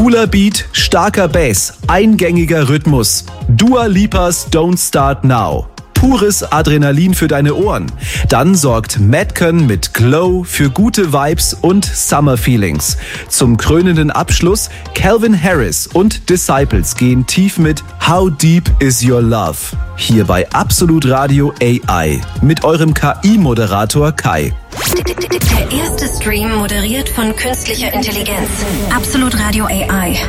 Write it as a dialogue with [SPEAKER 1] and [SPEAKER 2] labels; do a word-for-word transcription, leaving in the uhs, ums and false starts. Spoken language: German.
[SPEAKER 1] Cooler Beat, starker Bass, eingängiger Rhythmus. Dua Lipas Don't Start Now. Pures Adrenalin für deine Ohren. Dann sorgt Madcon mit Glow für gute Vibes und Summer Feelings. Zum krönenden Abschluss Calvin Harris und Disciples gehen tief mit How Deep Is Your Love? Hier bei Absolut Radio A I mit eurem K I-Moderator Kai.
[SPEAKER 2] Der erste Stream moderiert von künstlicher Intelligenz. Absolut Radio A I.